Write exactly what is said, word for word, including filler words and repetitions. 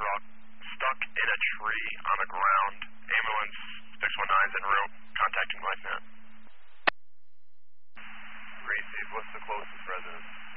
Rock, stuck in a tree on the ground. Ambulance six one nine's en route, contacting LifeNet. Receive, what's the closest residence?